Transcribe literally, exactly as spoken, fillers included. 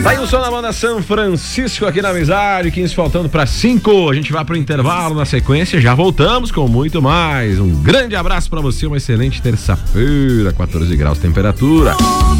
Tá aí o som da banda São Francisco aqui na Amizade, quinze faltando para cinco. A gente vai pro intervalo, na sequência já voltamos com muito mais. Um grande abraço para você, uma excelente terça-feira, quatorze graus temperatura.